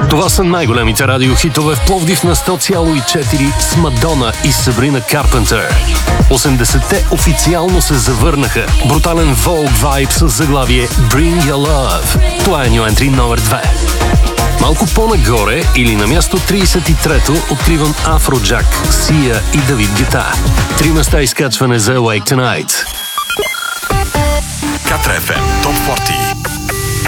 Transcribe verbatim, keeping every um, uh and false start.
Това са най-големите радиохитове в Пловдив на сто цяло и четири с Мадона и Сабрина Карпентър. осемдесетте официално се завърнаха. Брутален Vogue вайб с заглавие Bring Your Love. Това е New Entry номер две. Малко по-нагоре или на място тридесет и трето откривам Afrojack, Sia и Давид Гета. Три места изкачване за Awake Tonight. Катра еф ем Топ сорок.